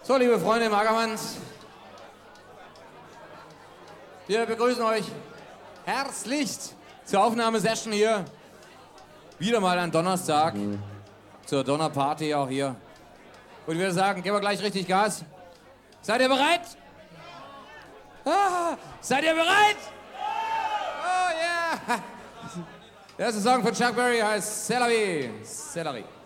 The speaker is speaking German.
So, liebe Freunde im Ackermanns, wir begrüßen euch herzlich zur Aufnahmesession hier. Wieder mal ein Donnerstag, zur Donnerparty auch hier. Und ich würde sagen, geben wir gleich richtig Gas. Seid ihr bereit? Ah, seid ihr bereit? Oh yeah! Der erste Song von Chuck Berry heißt C'est la vie. C'est la vie.